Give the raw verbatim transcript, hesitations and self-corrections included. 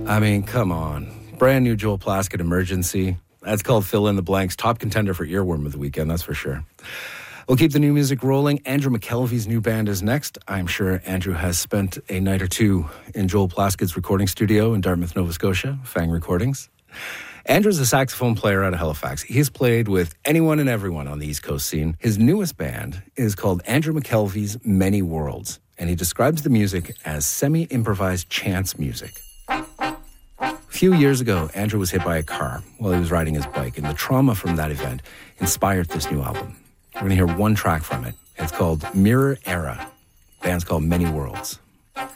I mean, come on. Brand new Joel Plaskett, Emergency. That's called Fill in the Blanks. Top contender for earworm of the weekend, that's for sure. We'll keep the new music rolling. Andrew McKelvey's new band is next. I'm sure Andrew has spent a night or two in Joel Plaskett's recording studio in Dartmouth, Nova Scotia, Fang Recordings. Andrew's a saxophone player out of Halifax. He's played with anyone and everyone on the East Coast scene. His newest band is called Andrew McKelvey's Many Worlds, and he describes the music as semi-improvised chance music. A few years ago, Andrew was hit by a car while he was riding his bike, and the trauma from that event inspired this new album. We're going to hear one track from it. It's called Mirror Era. The band's called Many Worlds.